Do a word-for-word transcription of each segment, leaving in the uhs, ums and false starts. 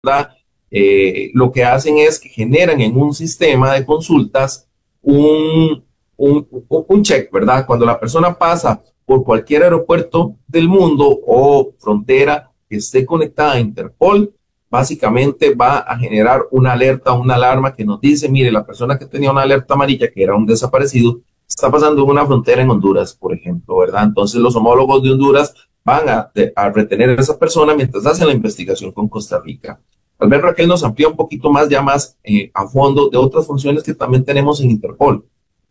¿verdad? Eh, lo que hacen es que generan en un sistema de consultas un, un, un check, ¿verdad? Cuando la persona pasa por cualquier aeropuerto del mundo o frontera que esté conectada a Interpol, básicamente va a generar una alerta, una alarma que nos dice, mire, la persona que tenía una alerta amarilla, que era un desaparecido, está pasando en una frontera en Honduras, por ejemplo, ¿verdad? Entonces los homólogos de Honduras van a, a retener a esa persona mientras hacen la investigación con Costa Rica. Tal vez Raquel nos amplía un poquito más, ya más eh, a fondo, de otras funciones que también tenemos en Interpol.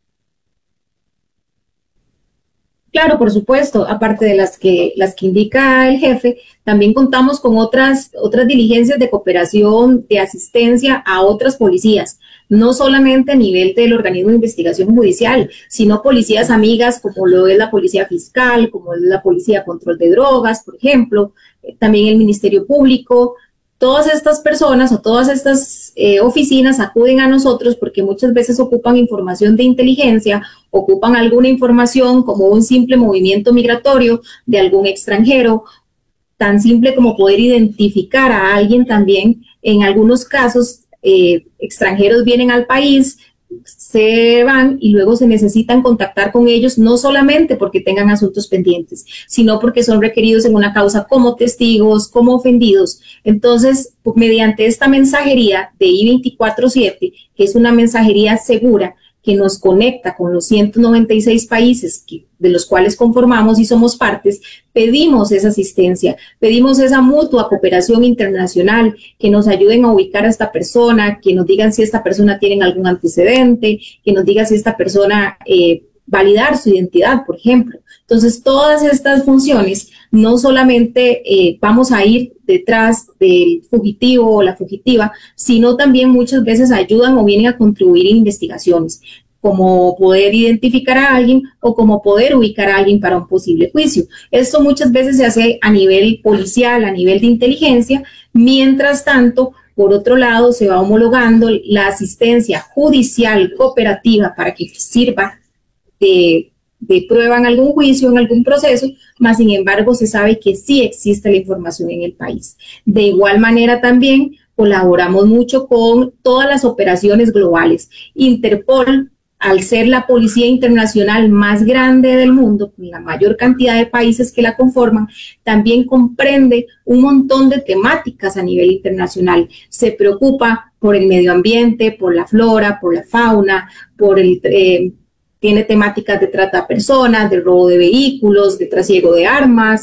Claro, por supuesto, aparte de las que, las que indica el jefe, también contamos con otras, otras diligencias de cooperación, de asistencia a otras policías, no solamente a nivel del organismo de investigación judicial, sino policías amigas como lo es la Policía Fiscal, como es la Policía de Control de Drogas, por ejemplo, eh, también el Ministerio Público. Todas estas personas o todas estas eh, oficinas acuden a nosotros porque muchas veces ocupan información de inteligencia, ocupan alguna información como un simple movimiento migratorio de algún extranjero, tan simple como poder identificar a alguien también. En algunos casos, eh, extranjeros vienen al país, se van y luego se necesitan contactar con ellos, no solamente porque tengan asuntos pendientes, sino porque son requeridos en una causa como testigos, como ofendidos. Entonces, mediante esta mensajería de I veinticuatro siete, que es una mensajería segura, que nos conecta con los ciento noventa y seis países que, de los cuales conformamos y somos partes, pedimos esa asistencia, pedimos esa mutua cooperación internacional, que nos ayuden a ubicar a esta persona, que nos digan si esta persona tiene algún antecedente, que nos diga si esta persona eh, validar su identidad, por ejemplo. Entonces, todas estas funciones, no solamente eh, vamos a ir detrás del fugitivo o la fugitiva, sino también muchas veces ayudan o vienen a contribuir en investigaciones, como poder identificar a alguien o como poder ubicar a alguien para un posible juicio. Esto muchas veces se hace a nivel policial, a nivel de inteligencia. Mientras tanto, por otro lado, se va homologando la asistencia judicial cooperativa para que sirva de, de prueba en algún juicio, en algún proceso, más sin embargo se sabe que sí existe la información en el país. De igual manera también colaboramos mucho con todas las operaciones globales. Interpol, al ser la policía internacional más grande del mundo, con la mayor cantidad de países que la conforman, también comprende un montón de temáticas a nivel internacional. Se preocupa por el medio ambiente, por la flora, por la fauna, por el... Eh, tiene temáticas de trata de personas, de robo de vehículos, de trasiego de armas,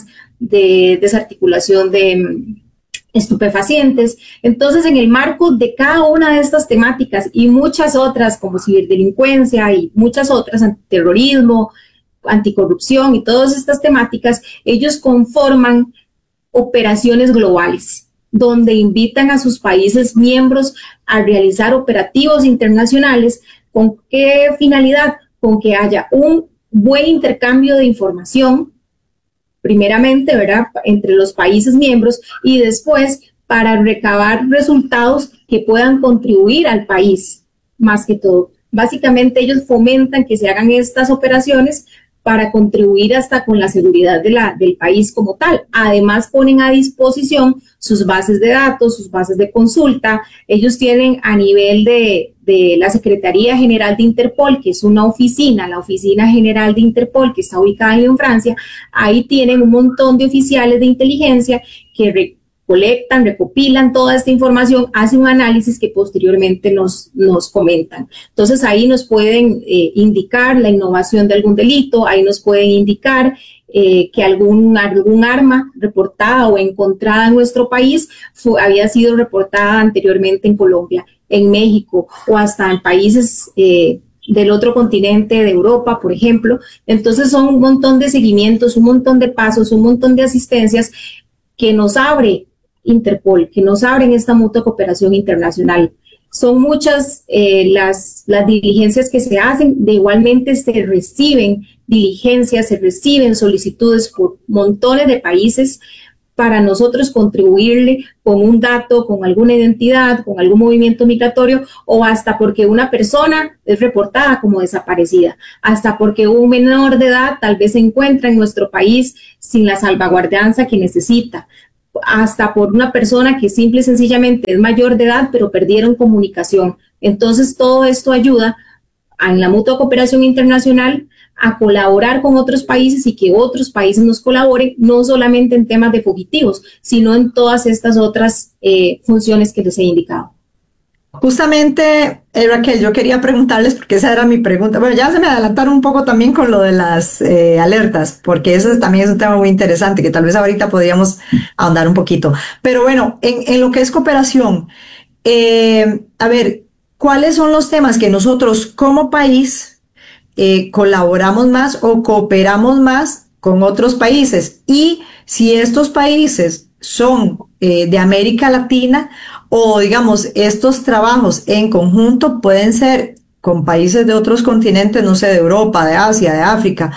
de desarticulación de estupefacientes. Entonces, en el marco de cada una de estas temáticas y muchas otras, como ciberdelincuencia y muchas otras, antiterrorismo, anticorrupción y todas estas temáticas, ellos conforman operaciones globales, donde invitan a sus países miembros a realizar operativos internacionales. ¿Con qué finalidad? Con que haya un buen intercambio de información, primeramente, ¿verdad?, entre los países miembros, y después para recabar resultados que puedan contribuir al país, más que todo. Básicamente ellos fomentan que se hagan estas operaciones para contribuir hasta con la seguridad de la, del país como tal. Además, ponen a disposición sus bases de datos, sus bases de consulta. Ellos tienen a nivel de, de la Secretaría General de Interpol, que es una oficina, la Oficina General de Interpol, que está ubicada en Francia. Ahí tienen un montón de oficiales de inteligencia que recolectan, recopilan toda esta información, hacen un análisis que posteriormente nos, nos comentan. Entonces ahí nos pueden eh, indicar la innovación de algún delito, ahí nos pueden indicar eh, que algún, algún arma reportada o encontrada en nuestro país fue, había sido reportada anteriormente en Colombia, en México o hasta en países eh, del otro continente de Europa, por ejemplo. Entonces son un montón de seguimientos, un montón de pasos, un montón de asistencias que nos abre Interpol, que nos abren esta mutua cooperación internacional. Son muchas eh, las, las diligencias que se hacen, de igualmente se reciben diligencias, se reciben solicitudes por montones de países para nosotros contribuirle con un dato, con alguna identidad, con algún movimiento migratorio, o hasta porque una persona es reportada como desaparecida, hasta porque un menor de edad tal vez se encuentra en nuestro país sin la salvaguardanza que necesita, hasta por una persona que simple y sencillamente es mayor de edad, pero perdieron comunicación. Entonces, todo esto ayuda a, en la mutua cooperación internacional a colaborar con otros países y que otros países nos colaboren, no solamente en temas de fugitivos, sino en todas estas otras eh, funciones que les he indicado. Justamente, eh, Raquel, yo quería preguntarles, porque esa era mi pregunta. Bueno, ya se me adelantaron un poco también con lo de las eh, alertas, porque eso también es un tema muy interesante, que tal vez ahorita podríamos ahondar un poquito. Pero bueno, en, en lo que es cooperación, eh, a ver, ¿cuáles son los temas que nosotros como país eh, colaboramos más o cooperamos más con otros países? Y si estos países son eh, de América Latina, o digamos, estos trabajos en conjunto pueden ser con países de otros continentes, no sé, de Europa, de Asia, de África,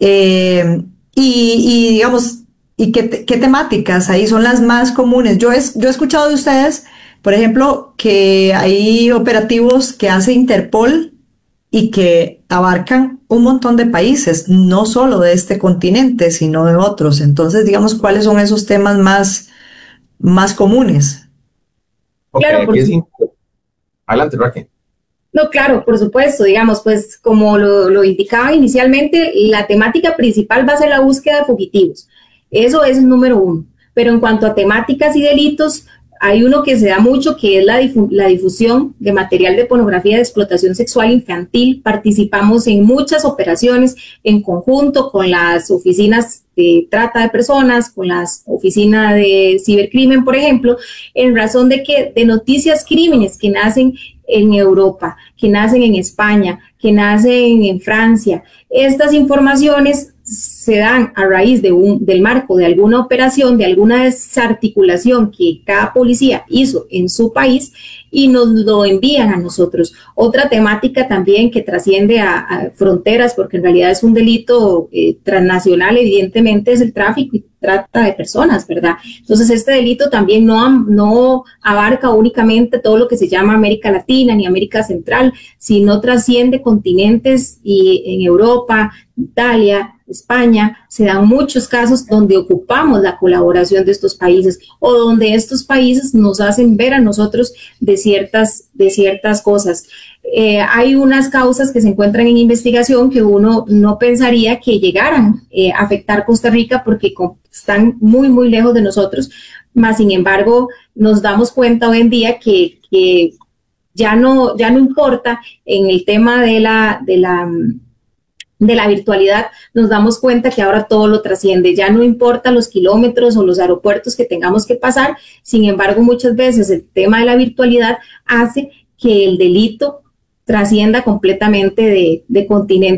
eh, y, y digamos, ¿y qué, qué temáticas ahí son las más comunes? Yo he, yo he escuchado de ustedes, por ejemplo, que hay operativos que hace Interpol y que abarcan un montón de países, no solo de este continente, sino de otros. Entonces, digamos, ¿cuáles son esos temas más, más comunes? Ok, Claro, aquí por es... su- Adelante, Raquel. no, claro, por supuesto, digamos, pues como lo, lo indicaba inicialmente, la temática principal va a ser la búsqueda de fugitivos. Eso es el número uno. Pero en cuanto a temáticas y delitos, hay uno que se da mucho, que es la, difu la difusión de material de pornografía de explotación sexual infantil. Participamos en muchas operaciones en conjunto con las oficinas de trata de personas, con las oficinas de cibercrimen, por ejemplo, en razón de que de noticias crímenes que nacen en Europa, que nacen en España, que nacen en Francia. Estas informaciones se dan a raíz de un, del marco de alguna operación, de alguna desarticulación que cada policía hizo en su país y nos lo envían a nosotros. Otra temática también que trasciende a, a fronteras, porque en realidad es un delito eh, transnacional, evidentemente, es el tráfico y trata de personas, ¿verdad? Entonces, este delito también no, no abarca únicamente todo lo que se llama América Latina ni América Central, sino trasciende continentes y en Europa, Italia, España, se dan muchos casos donde ocupamos la colaboración de estos países o donde estos países nos hacen ver a nosotros de ciertas, de ciertas cosas. Eh, hay unas causas que se encuentran en investigación que uno no pensaría que llegaran eh, a afectar Costa Rica porque están muy, muy lejos de nosotros, más sin embargo nos damos cuenta hoy en día que, que ya, no, ya no importa en el tema de la... De la de la virtualidad, nos damos cuenta que ahora todo lo trasciende, ya no importa los kilómetros o los aeropuertos que tengamos que pasar, sin embargo muchas veces el tema de la virtualidad hace que el delito trascienda completamente de, de continente